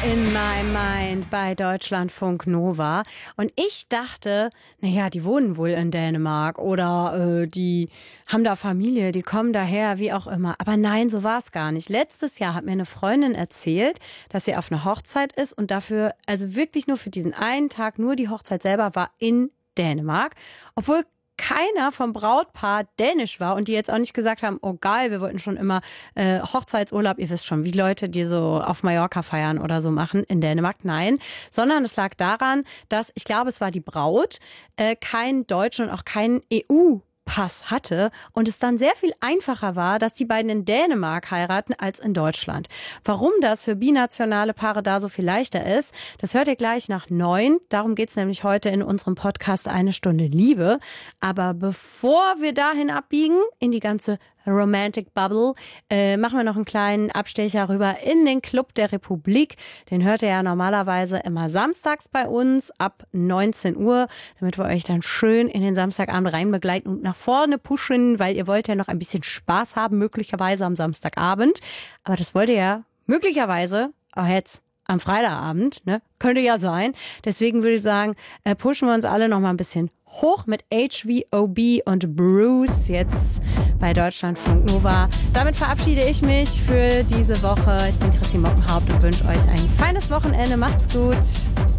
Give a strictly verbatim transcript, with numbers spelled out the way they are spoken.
in my mind bei Deutschlandfunk Nova. Und ich dachte, naja, die wohnen wohl in Dänemark oder äh, die haben da Familie, die kommen daher, wie auch immer. Aber nein, so war es gar nicht. Letztes Jahr hat mir eine Freundin erzählt, dass sie auf einer Hochzeit ist und dafür, also wirklich nur für diesen einen Tag, nur die Hochzeit selber war in Dänemark. Obwohl keiner vom Brautpaar dänisch war und die jetzt auch nicht gesagt haben, oh geil, wir wollten schon immer äh, Hochzeitsurlaub, ihr wisst schon, wie Leute, die so auf Mallorca feiern oder so machen in Dänemark. Nein, sondern es lag daran, dass, ich glaube, es war die Braut, äh, keinen deutschen und auch keinen E U Pass hatte und es dann sehr viel einfacher war, dass die beiden in Dänemark heiraten als in Deutschland. Warum das für binationale Paare da so viel leichter ist, das hört ihr gleich nach neun. Darum geht's nämlich heute in unserem Podcast Eine Stunde Liebe. Aber bevor wir dahin abbiegen, in die ganze Romantic Bubble, äh, machen wir noch einen kleinen Abstecher rüber in den Club der Republik. Den hört ihr ja normalerweise immer samstags bei uns ab neunzehn Uhr, damit wir euch dann schön in den Samstagabend rein begleiten und nach vorne pushen, weil ihr wollt ja noch ein bisschen Spaß haben, möglicherweise am Samstagabend. Aber das wollt ihr ja möglicherweise auch jetzt am Freitagabend, ne? Könnte ja sein. Deswegen würde ich sagen, äh, pushen wir uns alle noch mal ein bisschen hoch mit H V O B und Bruce jetzt bei Deutschlandfunk Nova. Damit verabschiede ich mich für diese Woche. Ich bin Chrissy Mockenhaupt und wünsche euch ein feines Wochenende. Macht's gut.